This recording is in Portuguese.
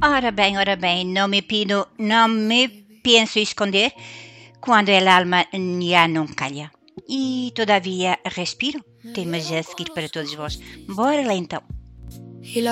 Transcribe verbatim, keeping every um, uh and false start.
Ora bem, ora bem, não me pino, não me penso esconder quando el alma já não calha. E todavia respiro. Temos a seguir para todos vós. Bora lá então.